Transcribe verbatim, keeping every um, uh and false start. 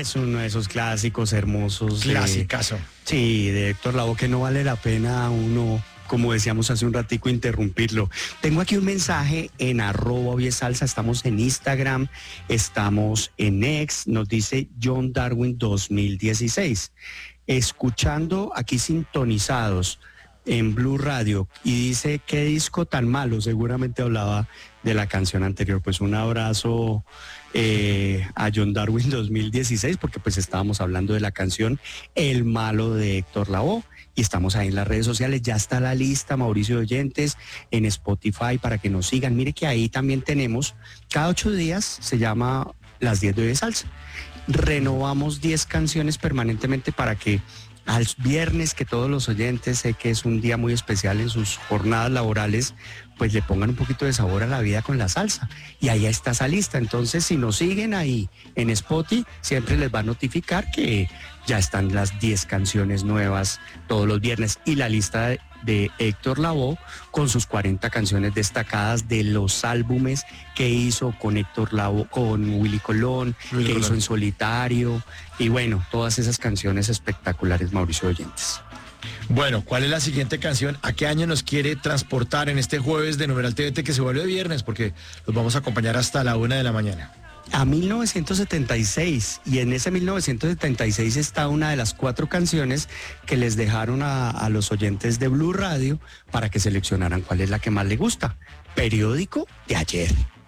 Es uno de esos clásicos hermosos. de- Clasicazo. Sí, de Héctor Lavoe, que no vale la pena uno, como decíamos hace un ratico, interrumpirlo. Tengo aquí un mensaje en arroba Hoy es Salsa, estamos en Instagram, estamos en X, nos dice John Darwin dos mil dieciséis. Escuchando aquí sintonizados en Blue Radio y dice, qué disco tan malo, seguramente hablaba de la canción anterior. Pues un abrazo eh, a John Darwin dos mil dieciséis, porque pues estábamos hablando de la canción El Malo de Héctor Lavoe y estamos ahí en las redes sociales, ya está la lista, Mauricio de Oyentes, en Spotify para que nos sigan. Mire que ahí también tenemos, cada ocho días se llama Las diez de Hoy es Salsa. Renovamos diez canciones permanentemente para que al viernes, que todos los oyentes, sé que es un día muy especial en sus jornadas laborales, pues le pongan un poquito de sabor a la vida con la salsa. Y ahí está esa lista. Entonces, si nos siguen ahí en Spotify, siempre les va a notificar que ya están las diez canciones nuevas todos los viernes. Y la lista de, de Héctor Lavoe con sus cuarenta canciones destacadas de los álbumes que hizo con Héctor Lavoe, con Willy Colón, Willy que Colón. hizo en solitario. Y bueno, todas esas canciones espectaculares, Mauricio de Oyentes. Bueno, ¿cuál es la siguiente canción? ¿A qué año nos quiere transportar en este jueves de Numeral T V T que se vuelve viernes? Porque los vamos a acompañar hasta la una de la mañana. A mil novecientos setenta y seis, y en ese mil novecientos setenta y seis está una de las cuatro canciones que les dejaron a, a los oyentes de Blue Radio para que seleccionaran cuál es la que más les gusta. Periódico de ayer.